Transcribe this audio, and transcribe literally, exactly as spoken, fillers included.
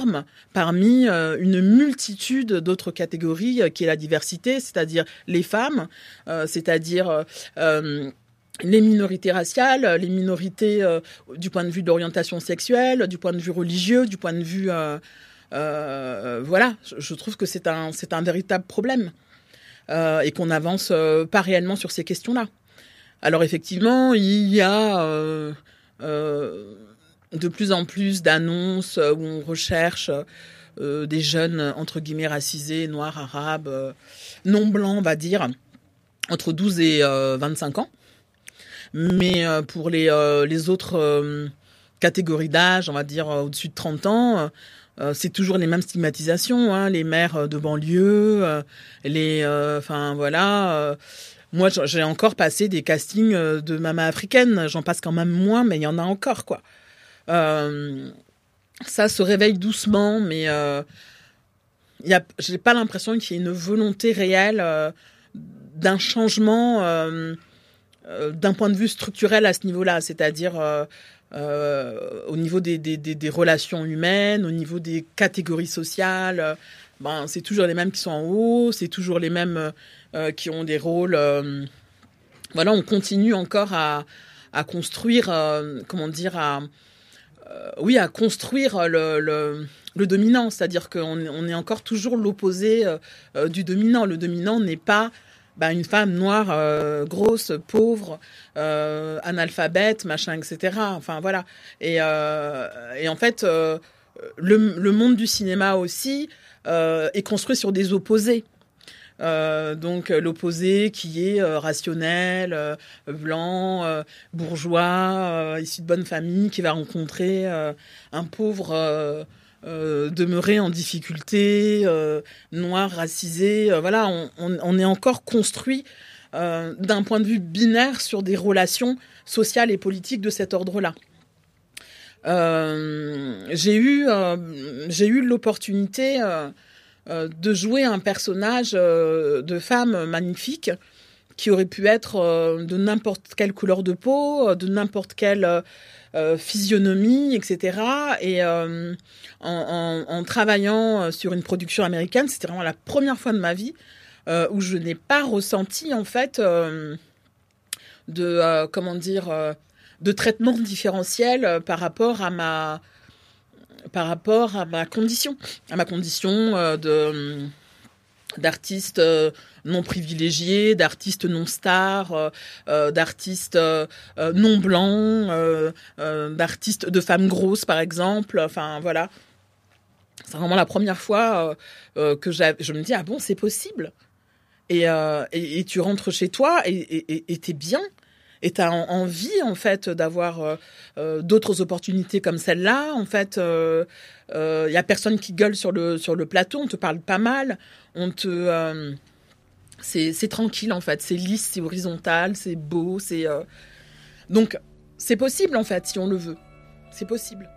arme parmi euh, une multitude d'autres catégories euh, qui est la diversité, c'est-à-dire les femmes, euh, c'est-à-dire euh, les minorités raciales, les minorités euh, du point de vue d'orientation sexuelle, du point de vue religieux, du point de vue... Euh, euh, voilà, je trouve que c'est un, c'est un véritable problème euh, et qu'on n'avance euh, pas réellement sur ces questions-là. Alors effectivement, il y a euh, euh, de plus en plus d'annonces où on recherche euh, des jeunes, entre guillemets, racisés, noirs, arabes, euh, non blancs, on va dire, entre douze et euh, vingt-cinq ans. Mais euh, pour les, euh, les autres euh, catégories d'âge, on va dire euh, au-dessus de trente ans, euh, c'est toujours les mêmes stigmatisations, hein, les mères de banlieue, euh, les, enfin euh, voilà. Euh, moi, j'ai encore passé des castings de maman africaine. J'en passe quand même moins, mais il y en a encore, quoi. Euh, ça se réveille doucement, mais euh, y a, j'ai pas l'impression qu'il y ait une volonté réelle euh, d'un changement. Euh, d'un point de vue structurel à ce niveau-là, c'est-à-dire euh, euh, au niveau des, des, des, des relations humaines, au niveau des catégories sociales, euh, ben, c'est toujours les mêmes qui sont en haut, c'est toujours les mêmes euh, qui ont des rôles... Euh, voilà, on continue encore à, à construire, euh, comment dire, à, euh, oui, à construire le, le, le dominant, c'est-à-dire qu'on on est encore toujours l'opposé euh, du dominant. Le dominant n'est pas... Bah, une femme noire, euh, grosse, pauvre, euh, analphabète, machin, et cetera. Enfin, voilà. Et, euh, et en fait, euh, le, le monde du cinéma aussi euh, est construit sur des opposés. Euh, donc, l'opposé qui est euh, rationnel, euh, blanc, euh, bourgeois, euh, issu de bonne famille, qui va rencontrer euh, un pauvre... Euh, Euh, demeurer en difficulté, euh, noir, racisé, euh, voilà, on, on, on est encore construit euh, d'un point de vue binaire sur des relations sociales et politiques de cet ordre-là. Euh, j'ai eu, euh, j'ai eu l'opportunité euh, euh, de jouer un personnage euh, de femme magnifique qui aurait pu être euh, de n'importe quelle couleur de peau, de n'importe quelle euh, euh, physionomie, et cetera. Et euh, en, en, en travaillant sur une production américaine, c'était vraiment la première fois de ma vie euh, où je n'ai pas ressenti en fait euh, de euh, comment dire euh, de traitement différentiel euh, par rapport à ma par rapport à ma condition, à ma condition euh, de d'artistes euh, non privilégiés, d'artistes non stars, euh, euh, d'artistes euh, euh, non blancs, euh, euh, d'artistes de femmes grosses par exemple. Enfin voilà, c'est vraiment la première fois euh, euh, que je me dis ah bon c'est possible. Et, euh, et, et tu rentres chez toi et, et, et t'es bien. Et t'as envie, en fait, d'avoir euh, euh, d'autres opportunités comme celle-là. En fait, il euh, euh, y a personne qui gueule sur le, sur le plateau. On te parle pas mal. On te... Euh, c'est, c'est tranquille, en fait. C'est lisse, c'est horizontal, c'est beau. C'est, euh... Donc, c'est possible, en fait, si on le veut. C'est possible.